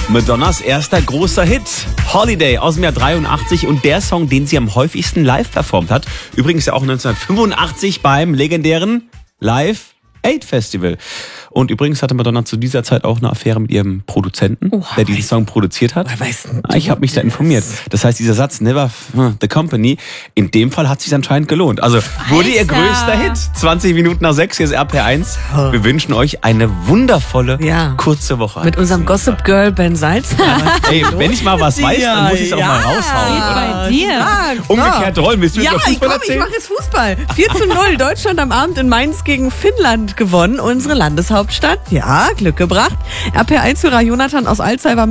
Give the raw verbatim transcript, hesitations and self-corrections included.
Madonnas erster großer Hit, Holiday aus dem Jahr dreiundachtzig und der Song, den sie am häufigsten live performt hat. Übrigens ja auch neunzehnhundertfünfundachtzig beim legendären Live Aid Festival. Und übrigens hatte Madonna zu dieser Zeit auch eine Affäre mit ihrem Produzenten, Oha, der diesen Song produziert hat. Weißt du, Ah, ich habe mich da informiert. Das heißt, dieser Satz, never the company, in dem Fall hat es sich anscheinend gelohnt. Also wurde ihr größter Hit. zwanzig Minuten nach sechs, hier ist R P eins. Wir wünschen euch eine wundervolle, Ja. kurze Woche. Mit unserem Gossip Girl Ben Salzner. Ey, wenn ich mal was weiß, dann muss ich es auch Ja. mal raushauen. Oder? Bei dir. Umgekehrte Rollen, willst du Ja, über ich, Fußball komm, ich erzählen? mache jetzt Fußball. vier zu null, Deutschland am Abend in Mainz gegen Finnland gewonnen, unsere Landeshauptstadt. Ja, Glück gebracht. R P eins-Hörer Jonathan aus Alzey war